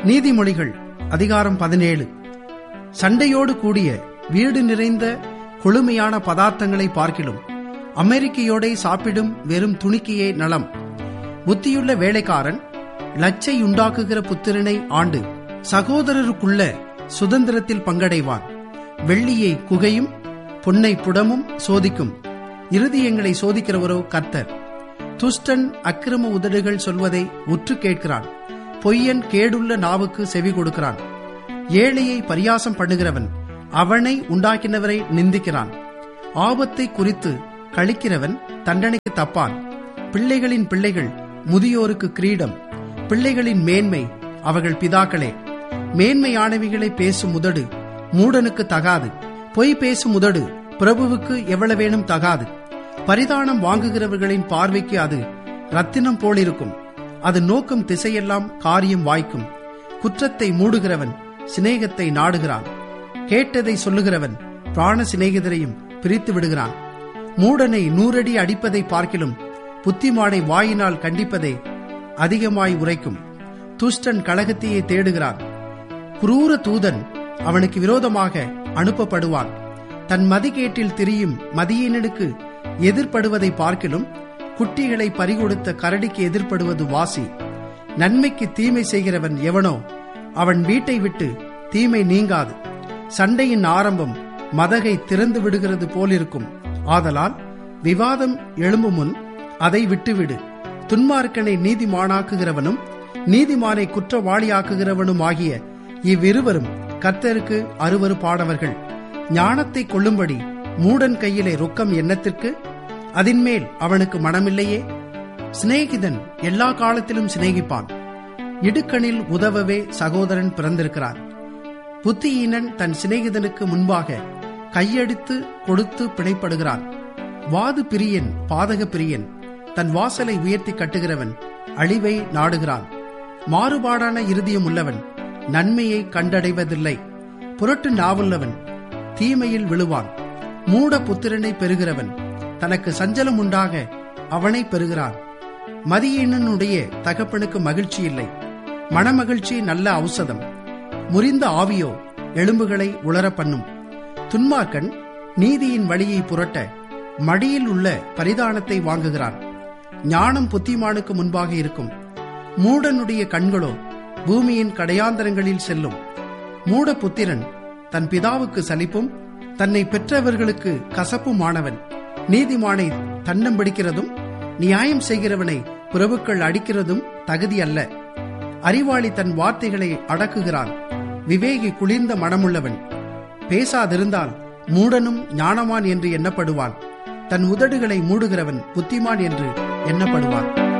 நீதிமொழிகள் அதிகாரம் 17. சண்டையோடு கூடிய வீடு நிறைந்த கொழுமையான பதார்த்தங்களை பார்க்கிலும் அமெரிக்கையோடே சாப்பிடும் வெறும் துணிக்கையே நலம். புத்தியுள்ள வேலைக்காரன் லச்சை உண்டாக்குகிற புத்திரனை ஆண்டு சகோதரருக்குள்ள சுதந்திரத்தில் பங்கடைவான். வெள்ளியை குகையும் பொன்னை புடமும் சோதிக்கும், இருதயங்களை சோதிக்கிறவரோ கர்த்தர். துஷ்டன் அக்கிரம உதடுகள் சொல்வதை உற்று கேட்கிறான், பொய்யன் கேடுள்ள நாவுக்கு செவி கொடுக்கிறான். ஏழையை பரியாசம் பண்ணுகிறவன் அவனை உண்டாக்கினவரை நிந்திக்கிறான். ஆபத்தை குறித்து கழிக்கிறவன் தண்டனைக்கு தப்பான். பிள்ளைகளின் பிள்ளைகள் முதியோருக்கு கிரீடம், பிள்ளைகளின் மேன்மை அவர்கள் பிதாக்களே. மேன்மையானவைகளை பேசும் உதடு மூடனுக்கு தகாது, பொய் பேசும் உதடு பிரபுவுக்கு எவ்வளவேனும் தகாது. பரிதானம் வாங்குகிறவர்களின் பார்வைக்கு அது ரத்தினம் போலிருக்கும், அது நோக்கும் திசையெல்லாம் காரியம் வாய்க்கும். குற்றத்தை மூடுகிறவன் சிநேகத்தை நாடுகிறான், கேட்டதை சொல்லுகிறவன் பிராண சிநேகிதரையும் பிரித்து விடுகிறான். மூடனை 100 அடி அடிப்பதை பார்க்கிலும் புத்திமானை வாயினால் கண்டிப்பதை அதிகமாய் உரைக்கும். துஷ்டன் கலகத்தையே தேடுகிறான், குரூர தூதன் அவனுக்கு விரோதமாக அனுப்பப்படுவான். தன் மதிகேட்டில் திரியும் மதியீனனுக்கு எதிர்ப்படுவதை பார்க்கிலும் குட்டிகளை பறிகொடுத்த கரடிக்கு எதிர்ப்படுவது வாசி. நன்மைக்கு தீமை செய்கிறவன் எவனோ அவன் வீட்டை விட்டு தீமை நீங்காது. சண்டையின் ஆரம்பம் மதகை திறந்து விடுகிறது போலிருக்கும், ஆதலால் விவாதம் எழும்பும் முன் அதை விட்டுவிடு. துன்மார்க்கனை நீதிமானாக்குகிறவனும் நீதிமானை குற்றவாளியாக்குகிறவனும் ஆகிய இவ்விருவரும் கர்த்தருக்கு அருவருப்பானவர்கள். ஞானத்தை கொள்ளும்படி மூடன் கையிலே ரொக்கம் எண்ணத்திற்கு, அதின்மேல் அவனுக்கு மனமில்லையே. சிநேகிதன் எல்லா காலத்திலும் சிநேகிப்பான், இடுக்கணில் உதவவே சகோதரன் பிறந்திருக்கிறான். புத்தியீனன் தன் சிநேகிதனுக்கு முன்பாக கையடித்து கொடுத்து பிணைப்படுகிறான். வாது பிரியன் பாதக பிரியன், தன் வாசலை உயர்த்தி கட்டுகிறவன் அழிவை நாடுகிறான். மாறுபாடான இருதயம் உள்ளவன் நன்மையை கண்டடைவதில்லை, புரட்டு நாவுள்ளவன் தீமையில் விழுவான். மூட புத்திரனை பெறுகிறவன் தனக்கு சஞ்சலம் உண்டாக அவனை பெறுகிறான். மதியீனனுடைய தகப்பனுக்கு மகிழ்ச்சி இல்லை, மனமகிழ்ச்சி நல்ல ஔஷதம். முறிந்த ஆவியோ எலும்புகளை உளர பண்ணும். துன்மார்க்கன் நீதியின் வழியை புரட்ட மடியில் உள்ள பரிதானத்தை வாங்குகிறான். ஞானம் புத்திமானுக்கு முன்பாக இருக்கும், மூடனுடைய கண்களோ பூமியின் கடையாந்தரங்களில் செல்லும். மூட புத்திரன் தன் பிதாவுக்கு சலிப்பும் தன்னை பெற்றவர்களுக்கு கசப்புமானவன். நீதிமானை தன்னம் பிடிக்கிறதும் நியாயம் செய்கிறவனை பிரபுக்கள் அடிக்கிறதும் தகுதி அல்ல. அறிவாளி தன் வார்த்தைகளை அடக்குகிறான், விவேகி குளிர்ந்த மனமுள்ளவன். பேசாதிருந்தால் மூடனும் ஞானவான் என்று எண்ணப்படுவான், தன் உதடுகளை மூடுகிறவன் புத்திமான் என்று எண்ணப்படுவான்.